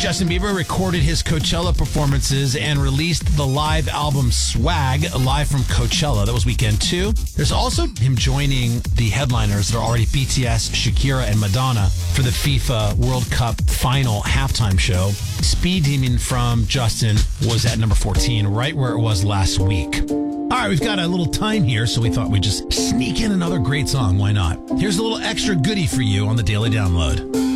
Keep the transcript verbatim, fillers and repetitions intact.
Justin Bieber recorded his Coachella performances and released the live album Swag, live from Coachella. That was weekend two. There's also him joining the headliners that are already B T S, Shakira, and Madonna for the FIFA World Cup final halftime show. Speed Demon from Justin was at number fourteen, right where it was last week. All right, we've got a little time here, so we thought we'd just sneak in another great song. Why not? Here's a little extra goodie for you on the Daily Download.